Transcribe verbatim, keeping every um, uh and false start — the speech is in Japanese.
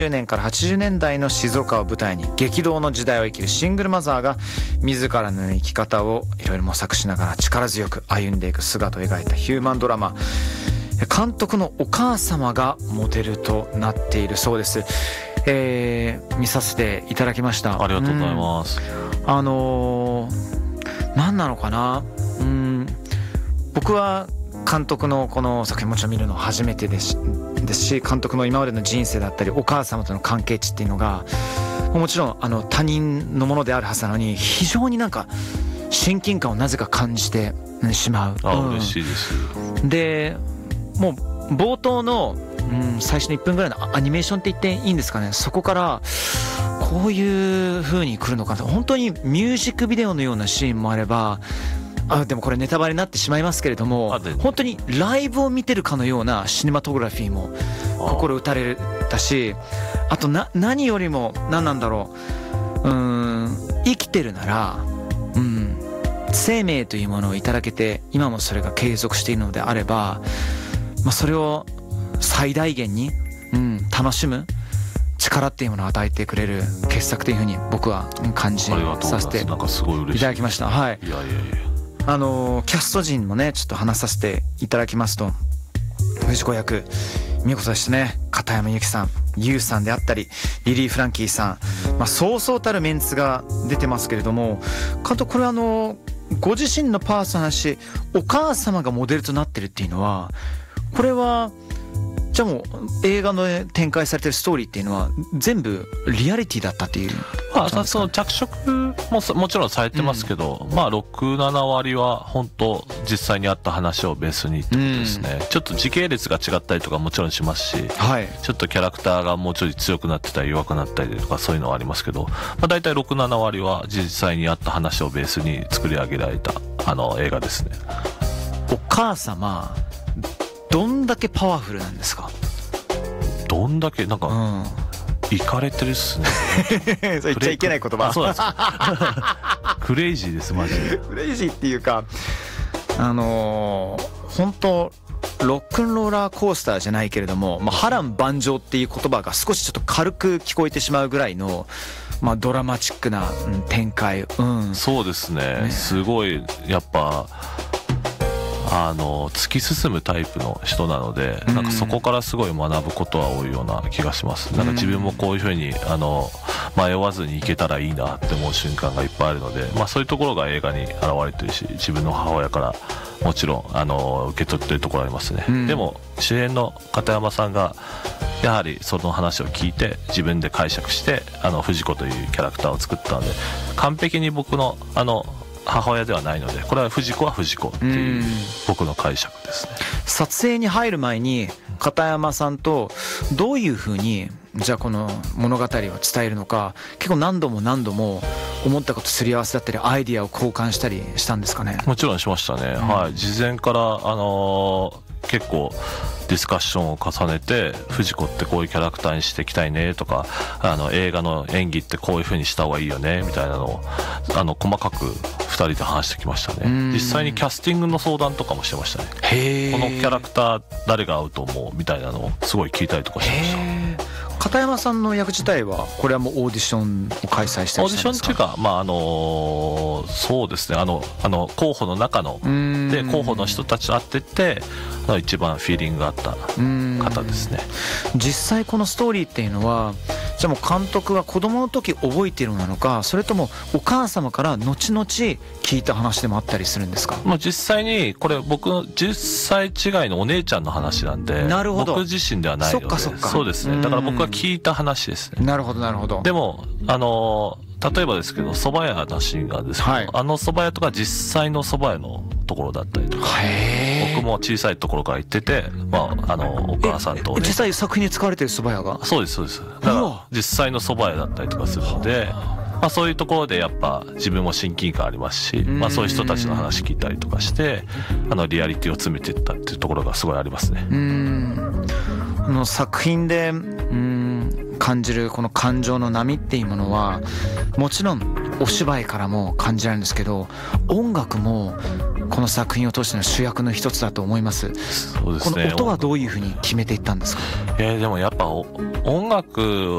きゅうねんからはちじゅうねんだいの静岡を舞台に激動の時代を生きるシングルマザーが自らの生き方をいろいろ模索しながら力強く歩んでいく姿を描いたヒューマンドラマ。監督のお母様がモデルとなっているそうです。えー、見させていただきました。 ありがとうございます。 うん、あのー、何なのかな、うん、僕は監督のこの作品もちろん見るの初めてですし、ですし監督の今までの人生だったりお母様との関係値っていうのがもちろんあの他人のものであるはずなのに非常になんか親近感をなぜか感じてしまう。 あ、うん、嬉しいです。 でもう冒頭の、うん、最初のいっぷんぐらいのアニメーションって言っていいんですかね、そこからこういう風に来るのかと、本当にミュージックビデオのようなシーンもあれば、あでもこれネタバレになってしまいますけれども、本当にライブを見てるかのようなシネマトグラフィーも心打たれたし、あとな何よりも何なんだろう、うーん生きてるなら、うん、生命というものをいただけて今もそれが継続しているのであれば、まあ、それを最大限に、うん、楽しむ力っていうものを与えてくれる傑作というふうに僕は感じさせていただきました。はい。いやいやいや、あのキャスト陣もねちょっと話させていただきますと、藤子役見事でしたね。片山由紀さん、ユウさんであったりリリー・フランキーさん、まあ、そうそうたるメンツが出てますけれども、監督これはあのご自身のパーソナルだしお母様がモデルとなってるっていうのは、これはじゃあもう映画の展開されてるストーリーっていうのは全部リアリティだったっていう、 まあ、その着色ももちろんされてますけど、うん、まあろく、ななわりは本当実際にあった話をベースにってことですね、うん、ちょっと時系列が違ったりとかもちろんしますし、はい、ちょっとキャラクターがもうちょい強くなってたり弱くなったりとかそういうのはありますけど、まあ、大体ろく、ななわりは実際にあった話をベースに作り上げられたあの映画ですね。 お母様どんだけパワフルなんですか？ どんだけなんか、うん、イカれてるっすね。 それ言っちゃいけない言葉。 あ、そうなんですか。クレイジーですマジで。 クレイジーっていうか、あのー、本当ロックンローラーコースターじゃないけれども、まあ、波乱万丈っていう言葉が少しちょっと軽く聞こえてしまうぐらいの、まあ、ドラマチックな、うん、展開、うん、 そうですね、ね、すごいやっぱあの突き進むタイプの人なので、なんかそこからすごい学ぶことは多いような気がします。なんか自分もこういうふうにあの迷わずにいけたらいいなって思う瞬間がいっぱいあるので、まあ、そういうところが映画に現れてるし、自分の母親からもちろんあの受け取ってるところありますね、うん、でも主演の片山さんがやはりその話を聞いて自分で解釈してあの藤子というキャラクターを作ったので、完璧に僕のあの母親ではないので、これは藤子は藤子っていう僕の解釈ですね。 撮影に入る前に片山さんとどういうふうにじゃあこの物語を伝えるのか、結構何度も何度も思ったことすり合わせだったりアイディアを交換したりしたんですかね？ もちろんしましたね、うん、はい。事前からあのー、結構ディスカッションを重ねて、藤子ってこういうキャラクターにしていきたいねとか、あの映画の演技ってこういう風にした方がいいよねみたいなのをあの細かくふたりで話してきましたね。実際にキャスティングの相談とかもしてましたね。へー、このキャラクター誰が合うと思うみたいなのをすごい聞いたりとかしてました。 片山さんの役自体はこれはもうオーディションを開催したりしたんですか？オーディションっていうか、まああのそうですね、あのあの候補の中ので候補の人たちと会ってって一番フィーリングがあった方ですね。 実際このストーリーっていうのはじゃあもう監督が子供の時覚えているのなのか、それともお母様から後々聞いた話でもあったりするんですか？ まあ、実際にこれ僕のじゅっさい違いのお姉ちゃんの話なんで、なるほど、僕自身ではないので。そっかそっか。そうですね、だから僕は聞いた話ですね。 なるほどなるほど。 でもあの例えばですけど蕎麦屋のシーンがあるんですけど、はい、あの蕎麦屋とか実際の蕎麦屋のところだったりとか、僕も小さいところから行ってて、まあ、あのお母さんと、ね、 実際作品に使われてる蕎麦屋が？ そうですそうです。だから実際の蕎麦屋だったりとかするので、まあ、そういうところでやっぱ自分も親近感ありますし、まあ、そういう人たちの話聞いたりとかしてあのリアリティを詰めていったっていうところがすごいありますね。 うーん、あの作品でうーん感じるこの感情の波っていうものはもちろんお芝居からも感じられるんですけど、音楽もこの作品を通しての主役の一つだと思います。 そうですね。 この音はどういうふうに決めていったんですか？ えー、でもやっぱ音楽